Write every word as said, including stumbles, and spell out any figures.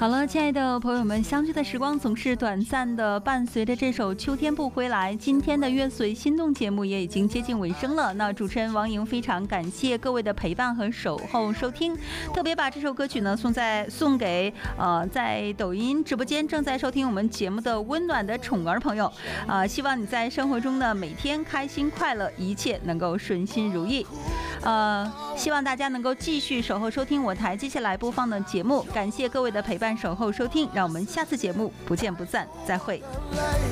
好了，亲爱的朋友们，相聚的时光总是短暂的，伴随着这首《秋天不回来》，今天的乐随心动节目也已经接近尾声了。那主持人王莹非常感谢各位的陪伴和守候收听，特别把这首歌曲呢送在送给呃在抖音直播间正在收听我们节目的温暖的宠儿朋友，啊、呃，希望你在生活中呢每天开心快乐，一切能够顺心如意。呃，希望大家能够继续守候收听我台接下来播放的节目，感谢各位的陪伴守候收听，让我们下次节目不见不散，再会。